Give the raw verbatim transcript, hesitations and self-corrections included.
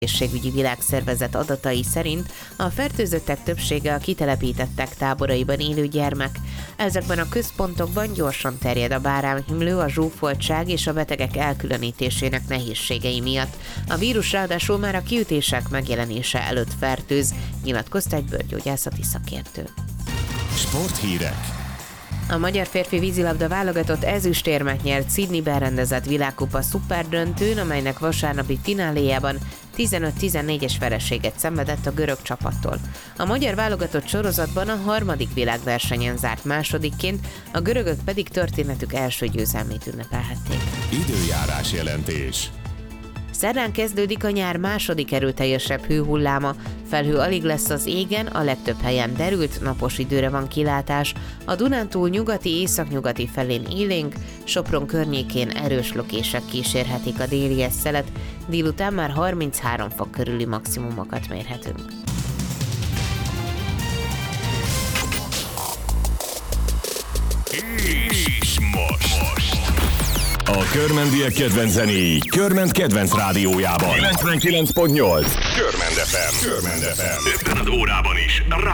Egészségügyi Világszervezet adatai szerint a fertőzöttek többsége a kitelepítettek táboraiban élő gyermek. Ezekben a központokban gyorsan terjed a bárányhimlő, a zsúfoltság és a betegek elkülönítésének nehézségei miatt. A vírus ráadásul már a kiütések megjelenése előtt fertőz, nyilatkozta egy bőrgyógyászati szakértő. Sporthírek. A magyar férfi vízilabda válogatott ezüstérmet nyert Sydneyben rendezett világkupa szuperdöntőn, amelynek vasárnapi fináléjában tizenöt-tizennégyes vereséget szenvedett a görög csapattól. A magyar válogatott sorozatban a harmadik világversenyen zárt másodikként, a görögök pedig történetük első győzelmét ünnepelhették. Időjárás jelentés. Szerdán kezdődik a nyár második erőteljesebb hőhulláma, felhő alig lesz az égen, a legtöbb helyen derült, napos időre van kilátás, a Dunántúl nyugati északnyugati felén élénk, Sopron környékén erős lökések kísérhetik a déli szelet, délután már harminchárom fok körüli maximumokat mérhetünk. És most. A körmendiek kedvenc zenéi Körment kedvenc rádiójában. kilencvenkilenc pont nyolc Körmend ef em. Körmend ef em. ötven órában is.